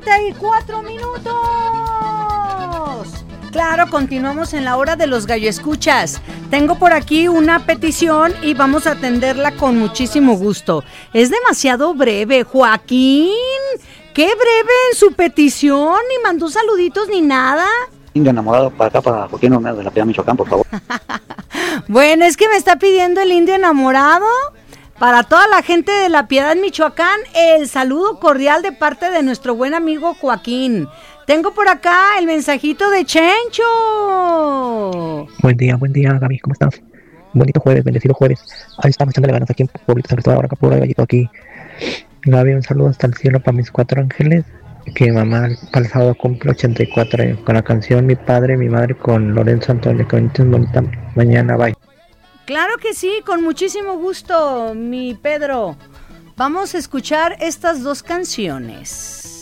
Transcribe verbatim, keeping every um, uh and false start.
treinta y cuatro minutos. Claro, continuamos en la hora de los galloescuchas. Tengo por aquí una petición y vamos a atenderla con muchísimo gusto. Es demasiado breve, Joaquín. Qué breve en su petición, ni mandó saluditos ni nada. Indio enamorado para acá, para Joaquín Romero de la Piedad, Michoacán, por favor. Bueno, es que me está pidiendo el indio enamorado. Para toda la gente de La Piedad, Michoacán, el saludo cordial de parte de nuestro buen amigo Joaquín. Tengo por acá el mensajito de Chencho. Buen día, buen día, Gaby, ¿cómo estás? Bonito jueves, bendecido jueves. Ahí estamos echándole ganas aquí en Pueblito San Cristóbal, ahora acá puro gallito aquí. Gaby, un saludo hasta el cielo para mis cuatro ángeles. Que mamá para el sábado cumple ochenta y cuatro años. Con la canción Mi Padre, Mi Madre con Lorenzo Antonio. Que bonita, bonita mañana, bye. Claro que sí, con muchísimo gusto, mi Pedro. Vamos a escuchar estas dos canciones.